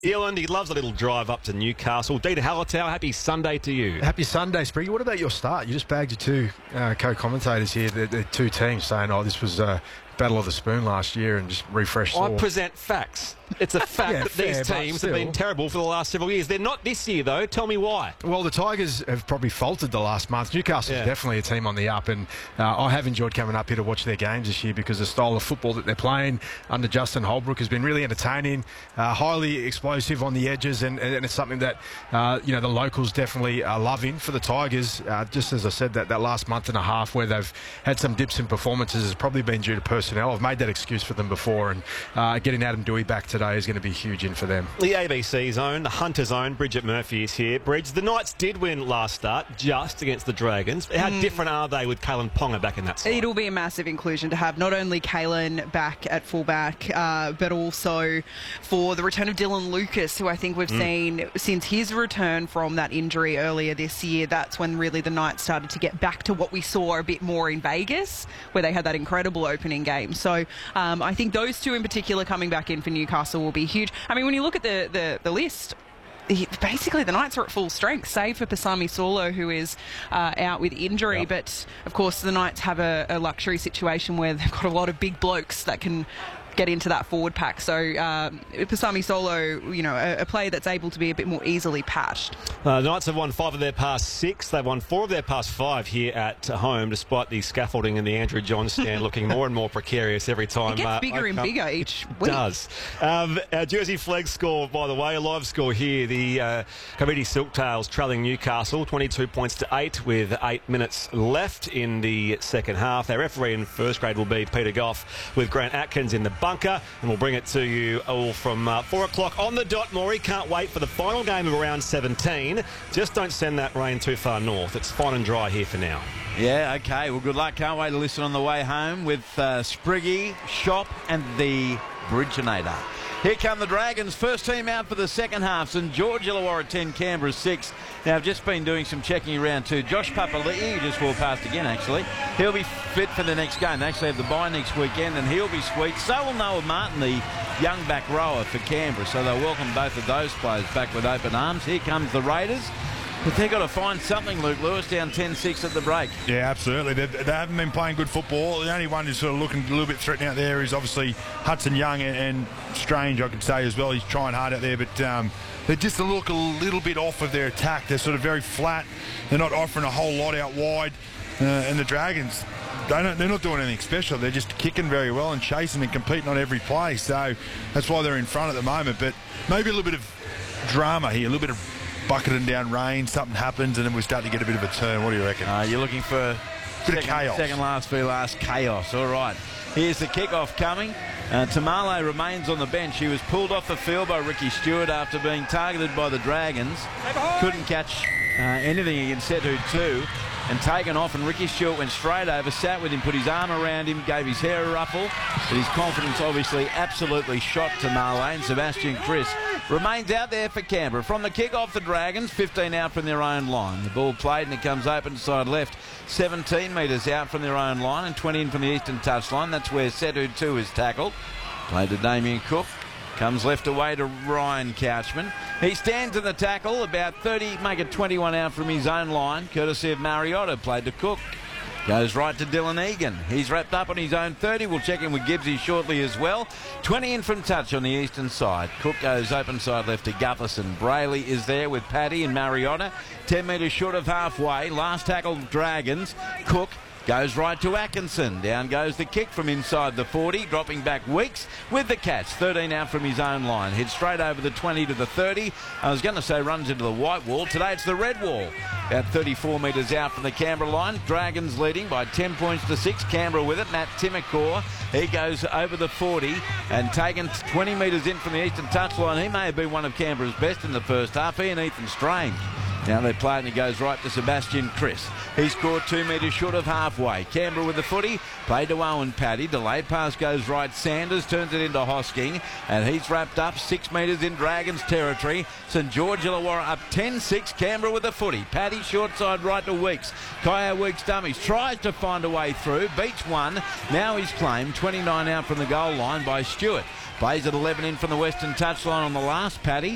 Eland, he loves a little drive up to Newcastle. Dita Hallertau, happy Sunday to you. Happy Sunday, Spriggy. What about your start? You just bagged your two co-commentators here, the two teams, saying, this was Battle of the Spoon last year, and just refreshed. I present facts. It's a fact that these teams have been terrible for the last several years. They're not this year, though. Tell me why. Well, the Tigers have probably faltered the last month. Newcastle's definitely a team on the up, and I have enjoyed coming up here to watch their games this year because the style of football that they're playing under Justin Holbrook has been really entertaining, highly explosive on the edges, and it's something that the locals definitely are loving for the Tigers. Just as I said, that last month and a half where they've had some dips in performances has probably been due to personnel. I've made that excuse for them before, and getting Adam Dewey back today is going to be a huge in for them. The ABC zone, the Hunter zone, Bridget Murphy is here. Bridge, the Knights did win last start just against the Dragons. How different are they with Kalen Ponga back in that side? It'll be a massive inclusion to have not only Kalen back at fullback, but also for the return of Dylan Lucas, who I think we've seen since his return from that injury earlier this year. That's when really the Knights started to get back to what we saw a bit more in Vegas, where they had that incredible opening game. So I think those two in particular coming back in for Newcastle will be huge. I mean, when you look at the list, basically the Knights are at full strength, save for Pasami Saulo, who is out with injury. Yep. But, of course, the Knights have a luxury situation where they've got a lot of big blokes that can get into that forward pack. So Pasami Saulo, a player that's able to be a bit more easily patched. The Knights have won 5 of their past 6. They've won 4 of their past 5 here at home, despite the scaffolding in the Andrew John stand looking more and more precarious every time. It gets bigger and bigger each week. It does. Our Jersey Flag score, by the way, a live score here. The Committee Silktails trailing Newcastle 22 points to 8 with 8 minutes left in the second half. Our referee in first grade will be Peter Goff with Grant Atkins in the bunker, and we'll bring it to you all from 4 o'clock on the dot. Maury, can't wait for the final game of round 17. Just don't send that rain too far north. It's fine and dry here for now. Yeah, okay. Well, good luck. Can't wait to listen on the way home with Spriggy, Shop and the Bridgeinator. Here come the Dragons. First team out for the second half. St George Illawarra 10, Canberra 6. Now, I've just been doing some checking around too. Josh Papali'i, who just walked past again, actually. He'll be fit for the next game. They actually have the bye next weekend, and he'll be sweet. So will Noah Martin, the young back rower for Canberra. So they'll welcome both of those players back with open arms. Here comes the Raiders. But they've got to find something, Luke Lewis, down 10-6 at the break. Yeah, absolutely. They haven't been playing good football. The only one who's sort of looking a little bit threatening out there is obviously Hudson Young and Strange, I could say, as well. He's trying hard out there, but they just look a little bit off of their attack. They're sort of very flat. They're not offering a whole lot out wide. And the Dragons, they're not doing anything special. They're just kicking very well and chasing and competing on every play. So that's why they're in front at the moment. But maybe a little bit of drama here, a little bit of bucketing down rain, something happens, and then we start to get a bit of a turn. What do you reckon? You're looking for a bit of chaos. Second last for last chaos. All right. Here's the kickoff coming. Tamale remains on the bench. He was pulled off the field by Ricky Stewart after being targeted by the Dragons. Couldn't catch anything against Setu 2 and taken off, and Ricky Stewart went straight over, sat with him, put his arm around him, gave his hair a ruffle, but his confidence obviously absolutely shot Tamale, and Sebastian Chris remains out there for Canberra. From the kick-off, the Dragons, 15 out from their own line. The ball played and it comes open side left, 17 metres out from their own line and 20 in from the eastern touchline. That's where Setu 2 is tackled. Played to Damien Cook. Comes left away to Ryan Couchman. He stands in the tackle, about 30, make it 21 out from his own line, courtesy of Mariota. Played to Cook. Goes right to Dylan Egan. He's wrapped up on his own 30. We'll check in with Gibbsy shortly as well. 20 in from touch on the eastern side. Cook goes open side left to Gutherson. Brayley is there with Paddy and Mariota. 10 metres short of halfway. Last tackle, Dragons. Cook goes right to Atkinson. Down goes the kick from inside the 40, dropping back Weeks with the catch. 13 out from his own line. Hits straight over the 20 to the 30. I was going to say runs into the white wall. Today it's the red wall. About 34 metres out from the Canberra line. Dragons leading by 10 points to 6. Canberra with it. Matt Timokor. He goes over the 40 and taken 20 metres in from the eastern touchline. He may have been one of Canberra's best in the first half. He and Ethan Strange. Now they play and he goes right to Sebastian Chris. He scored 2 metres short of halfway. Canberra with the footy. Played to Owen Paddy. Delayed pass goes right. Sanders turns it into Hosking. And he's wrapped up 6 metres in Dragons territory. St George Illawarra up 10-6. Canberra with the footy. Paddy short side right to Weeks. Kaya Weeks dummies. Tries to find a way through. Beats one. Now he's claimed 29 out from the goal line by Stewart. Plays at 11 in from the western touchline on the last. Paddy